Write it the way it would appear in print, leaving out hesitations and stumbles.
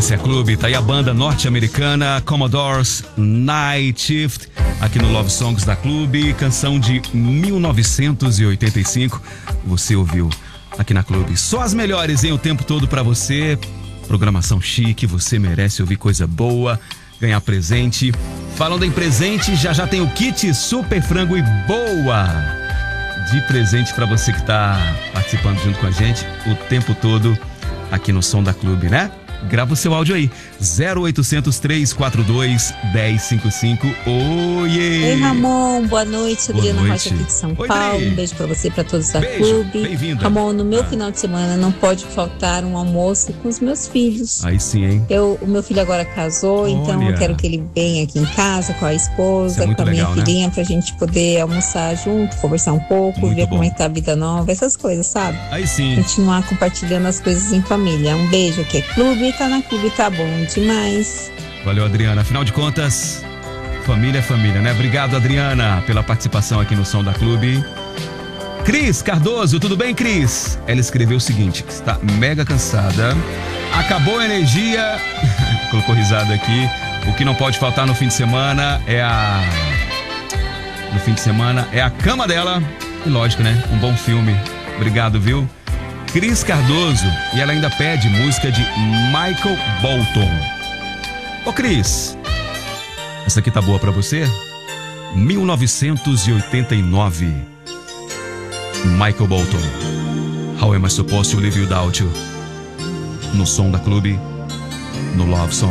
Essa é a Clube, tá aí a banda norte-americana Commodores Night Shift, aqui no Love Songs da Clube, canção de 1985, você ouviu aqui na Clube. Só as melhores, hein, o tempo todo pra você, programação chique, você merece ouvir coisa boa, ganhar presente. Falando em presente, já tem o kit Super Frango e Boa de presente pra você que tá participando junto com a gente o tempo todo aqui no Som da Clube, né? Grava o seu áudio aí, 0800 342 1055. Oiê! Ei, Ramon, boa noite. Adriana noite. Rocha aqui de São Oi, Paulo. Dri. Um beijo pra você e pra todos da Beijo, Clube. bem-vinda. Ramon, no meu final de semana não pode faltar um almoço com os meus filhos. Aí sim, hein? O meu filho agora casou, então eu Olha. quero que ele venha aqui em casa com a Isso esposa, é muito com a minha legal, né? filhinha, pra gente poder almoçar junto, conversar um pouco, Muito ver bom. como é que tá a vida nova, essas coisas, sabe? Aí sim. Continuar compartilhando as coisas em família. Um beijo, que é Clube, tá na Clube, tá bom demais. Valeu, Adriana. Afinal de contas, família é família, né? Obrigado, Adriana, pela participação aqui no Som da Clube. Cris Cardoso, tudo bem, Cris? Ela escreveu o seguinte, que está mega cansada, acabou a energia, colocou risada aqui, o que não pode faltar no fim de semana é a cama dela e, lógico, né? Um bom filme. Obrigado, viu? Cris Cardoso, e ela ainda pede música de Michael Bolton. Ô Cris, essa aqui tá boa pra você? 1989. Michael Bolton. How am I supposed to live without you? No Som da Clube, no Love Song.